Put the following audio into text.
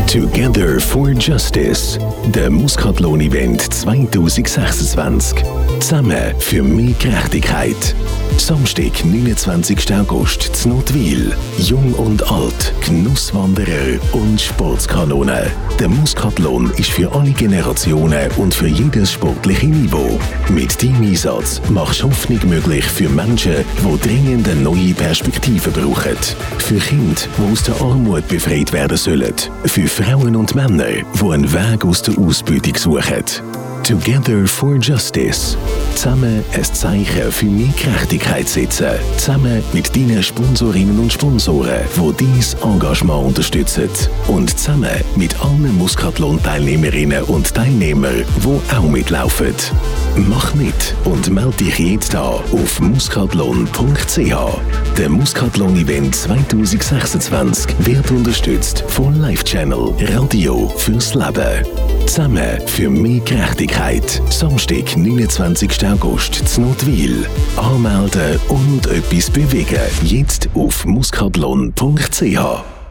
Together for Justice, der Muskatlohn-Event 2026. Zusammen für mehr Gerechtigkeit. Samstag, 29. August, zu Notwil. Jung und alt, Genusswanderer und Sportskanone. Der Muskatlohn ist für alle Generationen und für jedes sportliche Niveau. Mit deinem Einsatz machst du Hoffnung möglich für Menschen, die dringend eine neue Perspektive brauchen. Für Kinder, die aus der Armut befreit werden sollen. Für Frauen und Männer, die einen Weg aus der Ausbeutung suchen. Together for Justice. Zusammen ein Zeichen für mehr Gerechtigkeit setzen. Zusammen mit deinen Sponsorinnen und Sponsoren, die dein Engagement unterstützen. Und zusammen mit allen Muskatlohn-Teilnehmerinnen und Teilnehmern, die auch mitlaufen. Mach mit und melde dich jetzt an auf muskatlohn.ch. Der Muskatlohn-Event 2026 wird unterstützt von Life Channel Radio fürs Leben. Zusammen für mehr Gerechtigkeit. Samstag, 29. August, zu Notwil. Anmelden und etwas bewegen. Jetzt auf muskatlohn.ch.